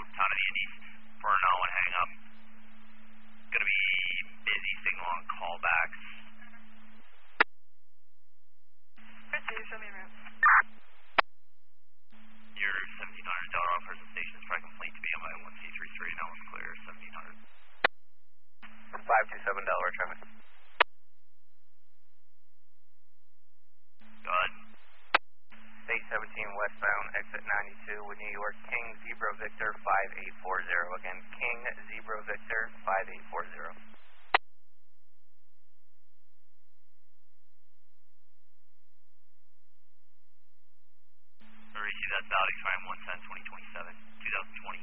town of Andes for now and hang up. Gonna be busy signal on callbacks. Show me route. Your 1700 Del Oro First Station is probably complete to be on my 1C33, now it's clear, 1700. 527 Delaware traffic. Go ahead. State 17 westbound, exit 92 with New York, King Zebra Victor 5840. Again, King Zebra Victor 5840. Receive that Saudi time 110-2027, 2020